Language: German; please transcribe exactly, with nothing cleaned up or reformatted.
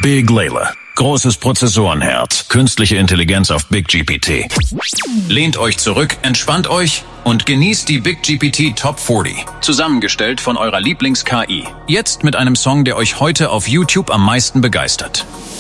Big Layla. Großes Prozessorenherz. Künstliche Intelligenz auf Big G P T. Lehnt euch zurück, entspannt euch und genießt die Big G P T Top vierzig. Zusammengestellt von eurer Lieblings-K I. Jetzt mit einem Song, der euch heute auf YouTube am meisten begeistert.